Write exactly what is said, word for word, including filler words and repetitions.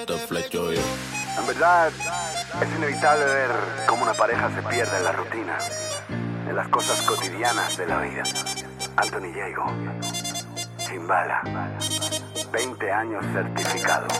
te flecho yo. En verdad, es inevitable ver cómo una pareja se pierde en la rutina, en las cosas cotidianas de la vida. Anthony Diego, Chimbala, veinte años certificado.